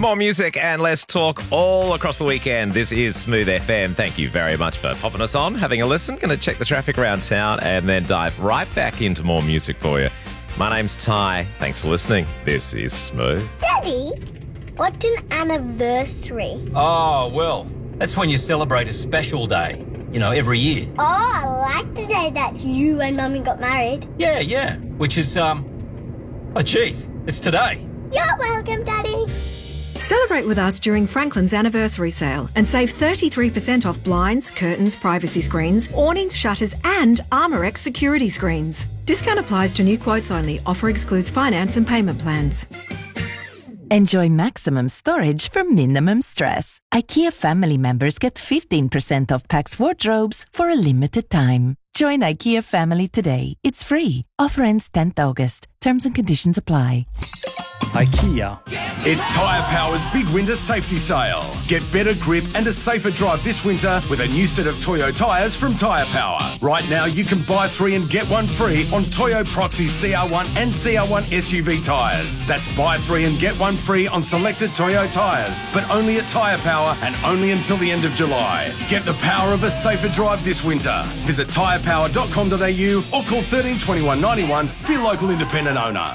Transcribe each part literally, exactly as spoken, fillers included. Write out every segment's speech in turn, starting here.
More music and less talk all across the weekend. This is Smooth F M. Thank you very much for popping us on, having a listen. Going to check the traffic around town and then dive right back into more music for you. My name's Ty. Thanks for listening. This is Smooth. Daddy, what's an anniversary? Oh, well, that's when you celebrate a special day, you know, every year. Oh, I like the day that you and Mummy got married. Yeah, yeah, which is, um, oh, geez, it's today. You're welcome, Daddy. Celebrate with us during Franklin's anniversary sale and save thirty-three percent off blinds, curtains, privacy screens, awnings, shutters and Armorex security screens. Discount applies to new quotes only. Offer excludes finance and payment plans. Enjoy maximum storage for minimum stress. IKEA family members get fifteen percent off Pax wardrobes for a limited time. Join IKEA family today. It's free. Offer ends tenth August. Terms and conditions apply. IKEA. It's Tyre Power's big winter safety sale. Get better grip and a safer drive this winter with a new set of Toyo tyres from Tyre Power. Right now you can buy three and get one free on Toyo Proxy C R one and C R one S U V tyres. That's buy three and get one free on selected Toyo tyres, but only at Tyre Power and only until the end of July. Get the power of a safer drive this winter. Visit tyre power dot com dot a u or call thirteen twenty-one ninety-one for your local independent owner.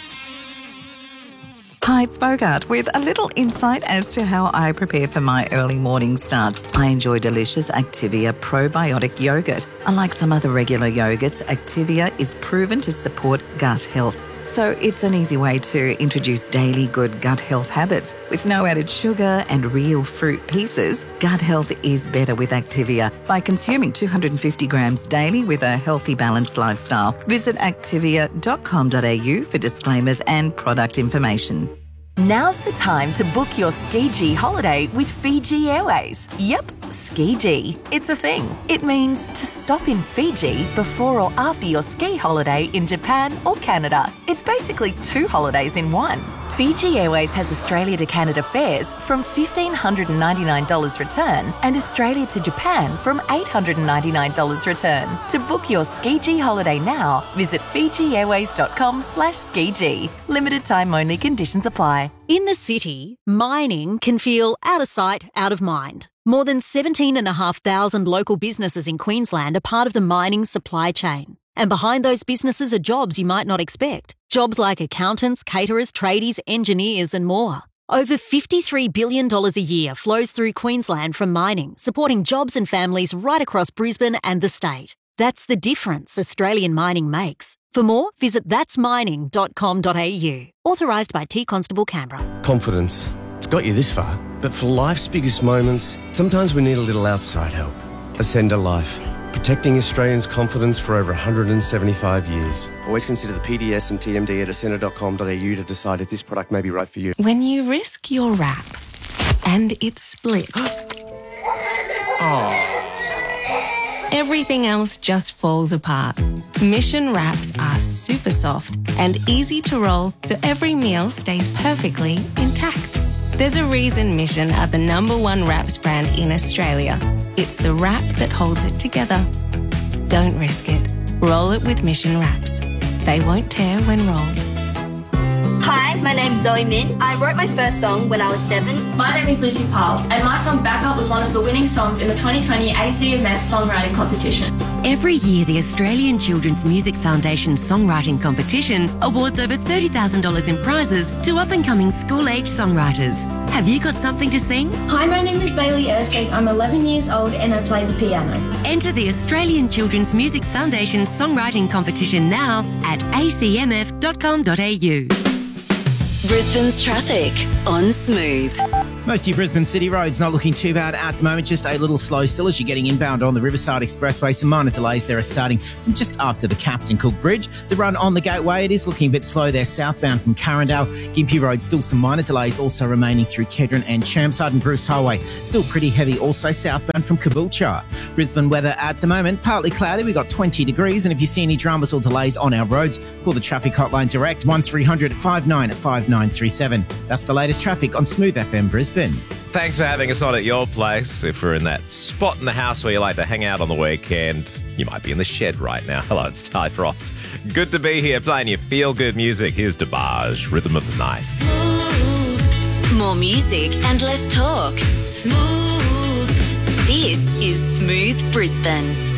Hi, it's Bogart with a little insight as to how I prepare for my early morning starts. I enjoy delicious Activia probiotic yogurt. Unlike some other regular yogurts, Activia is proven to support gut health. So it's an easy way to introduce daily good gut health habits. With no added sugar and real fruit pieces, gut health is better with Activia by consuming two hundred fifty grams daily with a healthy, balanced lifestyle. Visit activia dot com dot a u for disclaimers and product information. Now's the time to book your Ski-G holiday with Fiji Airways. Yep, Ski-G. It's a thing. It means to stop in Fiji before or after your ski holiday in Japan or Canada. It's basically two holidays in one. Fiji Airways has Australia to Canada fares from one thousand five hundred ninety-nine dollars return and Australia to Japan from eight hundred ninety-nine dollars return. To book your Ski-G holiday now, visit fiji airways dot com slash ski g. Limited time only, conditions apply. In the city, mining can feel out of sight, out of mind. More than seventeen thousand five hundred local businesses in Queensland are part of the mining supply chain. And behind those businesses are jobs you might not expect. Jobs like accountants, caterers, tradies, engineers and more. Over fifty-three billion dollars a year flows through Queensland from mining, supporting jobs and families right across Brisbane and the state. That's the difference Australian mining makes. For more, visit that's mining dot com dot a u. Authorised by T Constable Canberra. Confidence. It's got you this far. But for life's biggest moments, sometimes we need a little outside help. Ascender Life. Protecting Australians' confidence for over one hundred seventy-five years. Always consider the P D S and T M D at ascender dot com dot a u to decide if this product may be right for you. When you risk your wrap and it splits, Oh. everything else just falls apart. Mission wraps are super soft and easy to roll so every meal stays perfectly intact. There's a reason Mission are the number one wraps brand in Australia. It's the wrap that holds it together. Don't risk it. Roll it with Mission wraps. They won't tear when rolled. Hi, my name's Zoe Min. I wrote my first song when I was seven. My name is Lucy Powell, and my song Back Up was one of the winning songs in the twenty twenty A C M F Songwriting Competition. Every year, the Australian Children's Music Foundation Songwriting Competition awards over thirty thousand dollars in prizes to up-and-coming school-age songwriters. Have you got something to sing? Hi, my name is Bailey Ersig. I'm eleven years old and I play the piano. Enter the Australian Children's Music Foundation Songwriting Competition now at a c m f dot com dot a u. Brisbane's traffic on Smooth. Most of your Brisbane city roads not looking too bad at the moment, just a little slow still as you're getting inbound on the Riverside Expressway. Some minor delays there are starting from just after the Captain Cook Bridge. The run on the Gateway, it is looking a bit slow there southbound from Carindale. Gympie Road, still some minor delays also remaining through Kedron and Chermside, and Bruce Highway still pretty heavy also southbound from Caboolture. Brisbane weather at the moment, partly cloudy, we've got twenty degrees, and if you see any dramas or delays on our roads, call the traffic hotline direct one three hundred five nine five nine three seven. That's the latest traffic on Smooth F M Brisbane. Thanks for having us on at your place. If we're in that spot in the house where you like to hang out on the weekend, you might be in the shed right now. Hello, it's Ty Frost. Good to be here playing your feel-good music. Here's DeBarge, Rhythm of the Night. More More music and less talk. Smooth. This is Smooth Brisbane.